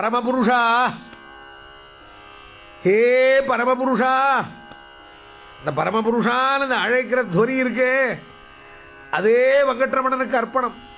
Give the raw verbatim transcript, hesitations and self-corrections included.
பரமபுருஷா, ஹே பரமபுருஷா, இந்த பரமபுருஷான்னு அழைக்கிற துவனி இருக்கே அதே வெங்கட்ரமணனுக்கு அர்ப்பணம்.